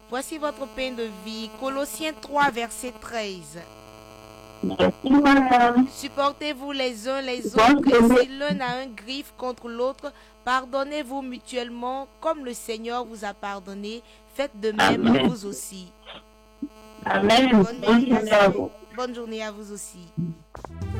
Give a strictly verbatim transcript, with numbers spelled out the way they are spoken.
Voici votre pain de vie. Colossiens trois, verset treize. Merci, madame. Supportez-vous les uns les Bonne autres, et journée. si l'un a un griffe contre l'autre, pardonnez-vous mutuellement, comme le Seigneur vous a pardonné. Faites de même Amen. vous aussi. Amen. Bonne Bonne journée à méditation. vous. Bonne journée à vous aussi.